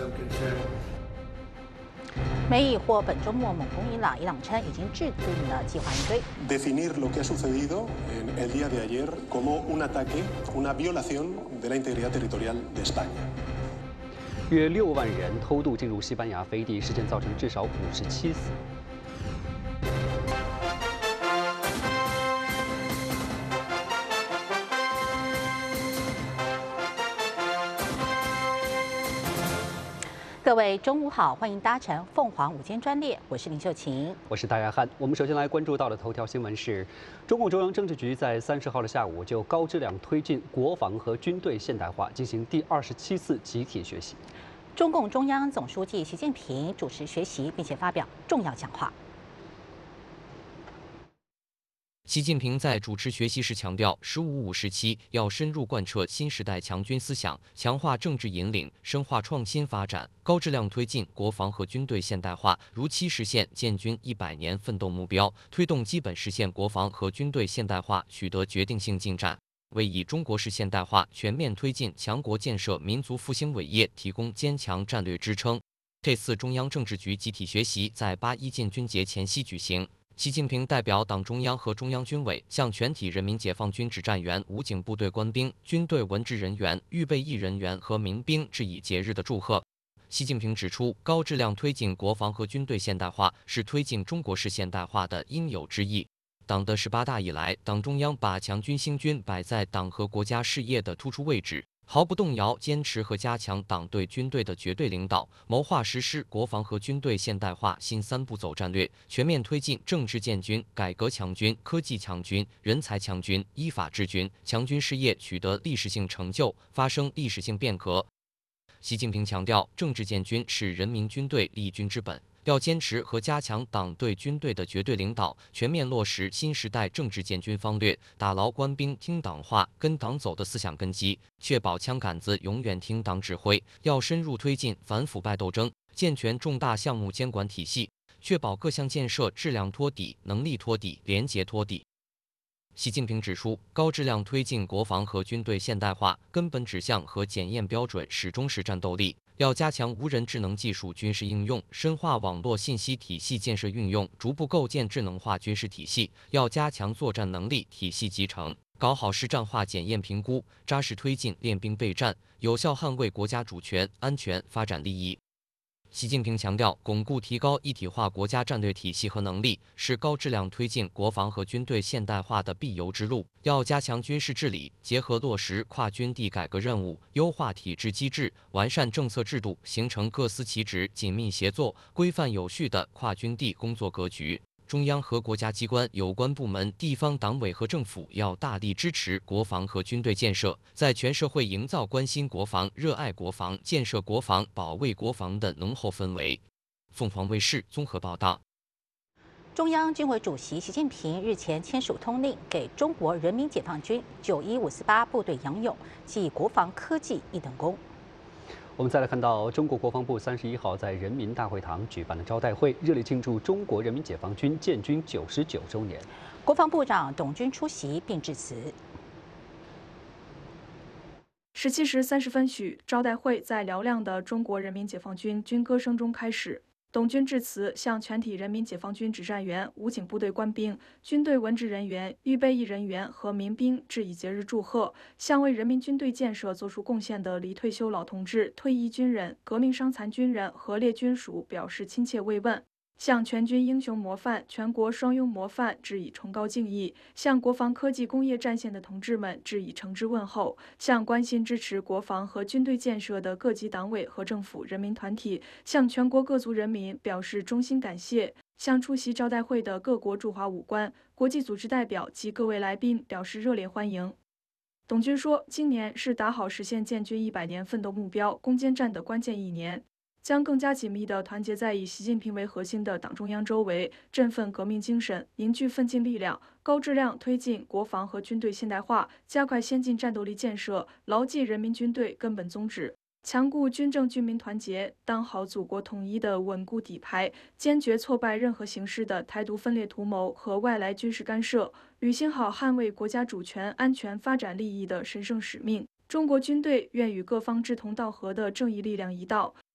美以或本周末猛攻伊朗，伊朗称已经制定了计划应对。 Definir lo que ha sucedido en el día de ayer como un ataque, una violación de la integridad territorial de España. 约6万人偷渡进入西班牙飞地，事件造成至少57死。 各位中午好，欢迎搭乘凤凰午间专列，我是林秀琴， 我是大家汉。我们首先来关注到的头条新闻是，中共中央政治局在30号的下午就高质量推进国防和军队现代化进行第27次集体学习。 中共中央总书记习近平主持学习，并且发表重要讲话。 习近平在主持学习时强调，“15+5”时期要深入贯彻新时代强军思想，强化政治引领，深化创新发展，高质量推进国防和军队现代化，如期实现建军100年奋斗目标，推动基本实现国防和军队现代化取得决定性进展，为以中国式现代化全面推进强国建设、民族复兴伟业提供坚强战略支撑。这次中央政治局集体学习在8·1建军节前夕举行。习近平代表党中央和中央军委向全体人民解放军指战员、武警部队官兵、军队文职人员、预备役人员和民兵致以节日的祝贺。习近平指出，高质量推进国防和军队现代化是推进中国式现代化的应有之义。党的18大以来，党中央把强军兴军摆在党和国家事业的突出位置，毫不动摇坚持和加强党对军队的绝对领导，谋划实施国防和军队现代化新3步走战略，全面推进政治建军、改革强军、科技强军、人才强军、依法治军，强军事业取得历史性成就，发生历史性变革。习近平强调，政治建军是人民军队立军之本，要坚持和加强党对军队的绝对领导，全面落实新时代政治建军方略，打牢官兵听党话、跟党走的思想根基，确保枪杆子永远听党指挥。要深入推进反腐败斗争，健全重大项目监管体系，确保各项建设质量托底、能力托底、廉洁托底。习近平指出，高质量推进国防和军队现代化，根本指向和检验标准始终是战斗力。要加强无人智能技术军事应用，深化网络信息体系建设运用，逐步构建智能化军事体系。要加强作战能力体系集成，搞好实战化检验评估，扎实推进练兵备战，有效捍卫国家主权、安全、发展利益。习近平强调，巩固提高一体化国家战略体系和能力，是高质量推进国防和军队现代化的必由之路。要加强军事治理，结合落实跨军地改革任务，优化体制机制，完善政策制度，形成各司其职、紧密协作、规范有序的跨军地工作格局。中央和国家机关有关部门、地方党委和政府要大力支持国防和军队建设，在全社会营造关心国防、热爱国防、建设国防、保卫国防的浓厚氛围。凤凰卫视综合报道。 中央军委主席习近平日前签署通令，给中国人民解放军91548部队杨勇记国防科技一等功。 我们再来看到，中国国防部31号在人民大会堂举办了招待会，热烈庆祝中国人民解放军建军99周年。 国防部长董军出席并致辞。 17时30分许，招待会在嘹亮的中国人民解放军军歌声中开始。董军致辞，向全体人民解放军指战员、武警部队官兵、军队文职人员、预备役人员和民兵致以节日祝贺，向为人民军队建设做出贡献的离退休老同志、退役军人、革命伤残军人和列军属表示亲切慰问。向全军英雄模范、全国双拥模范致以崇高敬意，向国防科技工业战线的同志们致以诚挚问候，向关心支持国防和军队建设的各级党委和政府人民团体，向全国各族人民表示衷心感谢，向出席招待会的各国驻华武官、国际组织代表及各位来宾表示热烈欢迎。董军说，今年是打好实现建军100年奋斗目标攻坚战的关键一年，将更加紧密地团结在以习近平为核心的党中央周围，振奋革命精神，凝聚奋进力量，高质量推进国防和军队现代化，加快先进战斗力建设，牢记人民军队根本宗旨，强固军政军民团结，当好祖国统一的稳固底牌，坚决挫败任何形式的台独分裂图谋和外来军事干涉，履行好捍卫国家主权、安全、发展利益的神圣使命。中国军队愿与各方志同道合的正义力量一道，